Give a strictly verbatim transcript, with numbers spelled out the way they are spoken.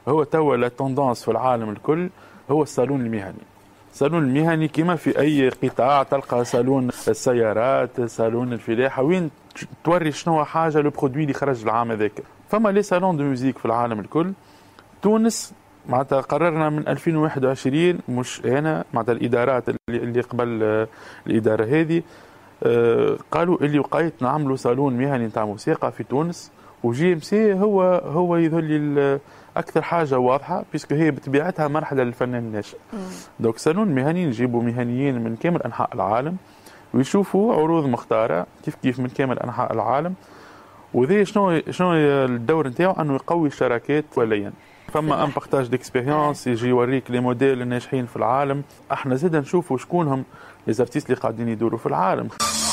هو توا لا توندونس في العالم الكل هو الصالون المهني. الصالون المهني كما في اي قطاع تلقى صالون السيارات، صالون الفلاحه، وين توري شنو حاجه لو برودوي اللي خرج العام هذاك. فما لي صالون دو ميوزيك في العالم الكل. تونس معناتها قررنا من ألفين وواحد وعشرين، مش هنا معناتها الادارات اللي قبل الاداره هذه قالوا اللي وقيت نعملوا صالون مهني نتاع موسيقى في تونس، وجي ام سي هو هو يظهر لي اكثر حاجه واضحه بيسكو هي بطبيعتها مرحله للفنان الناشئ. دونك صالون مهني نجيبوا مهنيين من كامل انحاء العالم ويشوفوا عروض مختاره كيف كيف من كامل انحاء العالم. وذي شنو شنو الدور نتاعو انه يقوي الشراكات وليا. فما ان بارتاج ديكسبيريونس، يجي يوريك لي موديل الناجحين في العالم. احنا زيد نشوفوا شكونهم لي زارتيست اللي قاعدين يدوروا في العالم.